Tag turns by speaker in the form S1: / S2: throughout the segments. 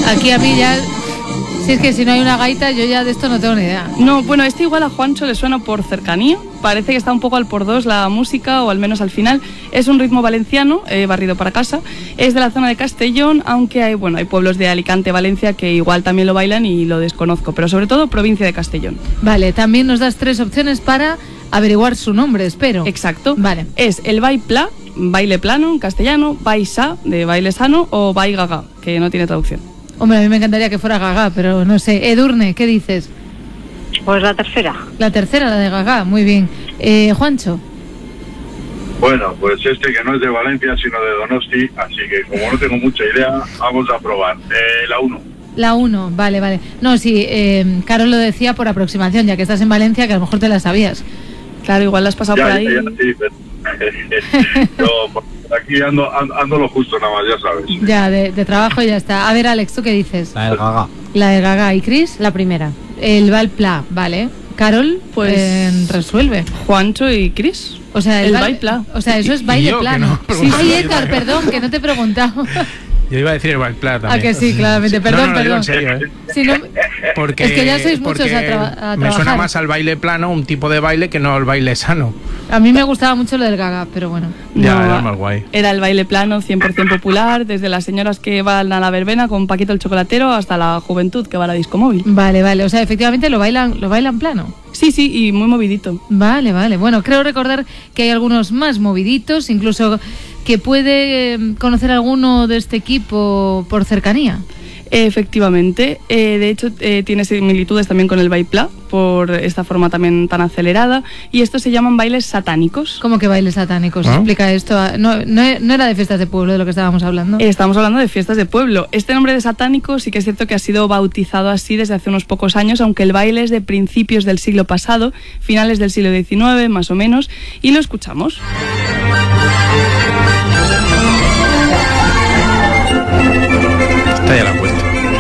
S1: Aquí a mí ya... Si es que si no hay una gaita, yo ya de esto no tengo ni idea.
S2: No, bueno, este igual a Juancho le suena por cercanía. Parece que está un poco al por dos la música, o al menos al final. Es un ritmo valenciano, barrido para casa. Es de la zona de Castellón, aunque hay pueblos de Alicante, Valencia, que igual también lo bailan y lo desconozco. Pero sobre todo provincia de Castellón.
S1: Vale, también nos das 3 opciones para averiguar su nombre, espero.
S2: Exacto.
S1: Vale.
S2: Es el baipla, baile plano en castellano, baisa, de baile sano, o baigaga, que no tiene traducción.
S1: Hombre, a mí me encantaría que fuera Gaga, pero no sé. Edurne, ¿qué dices?
S3: Pues la tercera.
S1: La tercera, la de Gaga, muy bien. Juancho.
S4: Bueno, pues que no es de Valencia, sino de Donosti, así que como no tengo mucha idea, vamos a probar. La 1.
S1: La 1, vale. No, sí, Carol lo decía por aproximación, ya que estás en Valencia, que a lo mejor te la sabías.
S2: Claro, igual la has pasado por ahí.
S4: Ya, sí, pero, aquí ando lo justo nada más, ya sabes.
S1: Ya, de trabajo y ya está. A ver, Alex, ¿tú qué dices?
S5: La del Gaga.
S1: La de Gaga. ¿Y Chris?
S3: La primera.
S1: El Valpla, vale. Carol, pues resuelve.
S2: Juancho y Chris.
S1: O sea,
S2: el baipla.
S1: O sea, eso es baile plano.
S5: No,
S1: sí, ay, Edgar, perdón, que no te he preguntado.
S5: Yo iba a decir el baile también.
S1: Ah, que sí, claramente. Perdón,
S5: no,
S1: perdón.
S5: En serio,
S1: Si no,
S5: porque,
S1: es que ya sois muchos a trabajar.
S5: Me suena más al baile plano, un tipo de baile, que no al baile sano.
S1: A mí me gustaba mucho lo del Gaga, pero bueno.
S5: Ya, era más guay.
S2: Era el baile plano, 100% popular, desde las señoras que van a la verbena con Paquito el chocolatero hasta la juventud que va a la disco móvil.
S1: Vale, o sea, efectivamente lo bailan plano.
S2: Sí, y muy movidito.
S1: Vale. Bueno, creo recordar que hay algunos más moviditos, incluso que puede conocer alguno de este equipo por cercanía.
S2: Efectivamente, de hecho tiene similitudes también con el baipla por esta forma también tan acelerada, y estos se llaman bailes satánicos.
S1: ¿Cómo que bailes satánicos? Explica esto. No era de fiestas de pueblo de lo que estábamos hablando.
S2: Estamos hablando de fiestas de pueblo. Este nombre de satánico sí que es cierto que ha sido bautizado así desde hace unos pocos años, aunque el baile es de principios del siglo pasado, finales del siglo XIX más o menos, y lo escuchamos.
S5: Esta ya la ha puesto.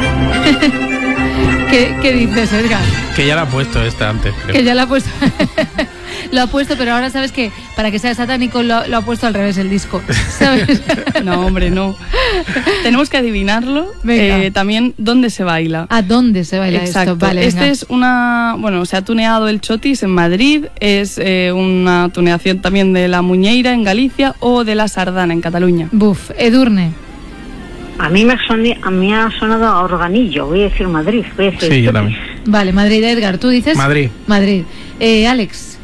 S1: ¿Qué dices, Edgar?
S5: Que ya la ha puesto esta antes, creo.
S1: Que ya la ha puesto. Lo ha puesto, pero ahora sabes que para que sea satánico lo ha puesto al revés el disco, ¿sabes?
S2: No, hombre, no. Tenemos que adivinarlo. También dónde se baila.
S1: ¿A dónde se baila?
S2: Exacto.
S1: Esto? Vale,
S2: este es se ha tuneado el chotis en Madrid, es una tuneación también de la muñeira en Galicia o de la sardana en Cataluña.
S1: Buf, Edurne.
S3: A mí me ha sonado a organillo, voy a decir Madrid.
S5: Sí, yo también.
S1: Vale, Madrid. Edgar, ¿tú dices?
S5: Madrid.
S1: Alex.